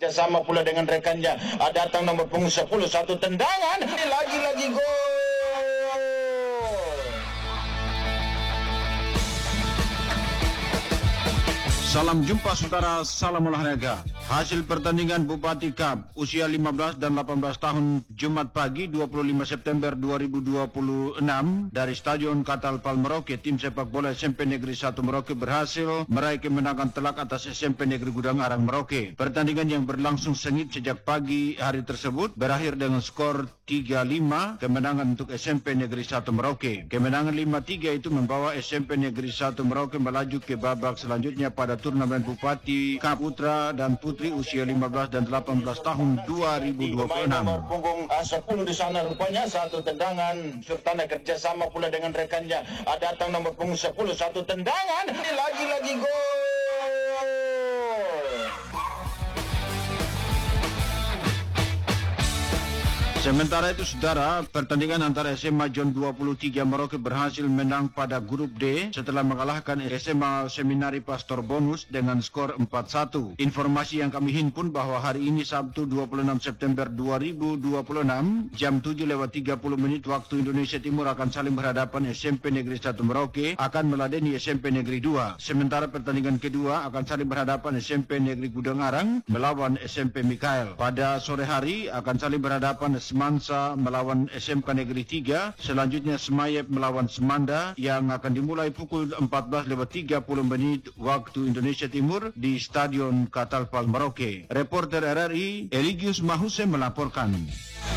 Sama pula dengan rekannya, datang nomor punggung 10, satu tendangan, lagi-lagi gol. Salam jumpa saudara, salam olahraga. Hasil pertandingan Bupati Cup usia 15 dan 18 tahun Jumat pagi 25 September 2026 dari Stadion Catalpal Merauke, tim sepak bola SMP Negeri 1 Merauke berhasil meraih kemenangan telak atas SMP Negeri Gudang Arang Merauke. Pertandingan yang berlangsung sengit sejak pagi hari tersebut berakhir dengan skor 3-5 kemenangan untuk SMP Negeri 1 Merauke. Kemenangan 5-3 itu membawa SMP Negeri 1 Merauke melaju ke babak selanjutnya pada turnamen Bupati Cup Putra dan Putri usia 15 dan 18 tahun 2026. Nomor punggung 10 di sana rupanya, satu tendangan serta kerjasama pula dengan rekannya, datang nomor punggung 10, satu tendangan, lagi-lagi gol. Sementara itu saudara, pertandingan antara SMA John 23 Merauke berhasil menang pada grup D setelah mengalahkan SMA Seminari Pastor Bonus dengan skor 4-1. Informasi yang kami himpun bahwa hari ini Sabtu 26 September 2026 jam 7:30 waktu Indonesia Timur akan saling berhadapan SMP Negeri 1 Merauke akan meladeni SMP Negeri 2. Sementara pertandingan kedua akan saling berhadapan SMP Negeri Gudang Arang melawan SMP Mikael. Pada sore hari akan saling berhadapan Semansa melawan SMK Negeri 3, selanjutnya Semayep melawan Semanda yang akan dimulai pukul 14:30 waktu Indonesia Timur di Stadion Catalpal Merauke. Reporter RRI Eligius Mahuse melaporkan.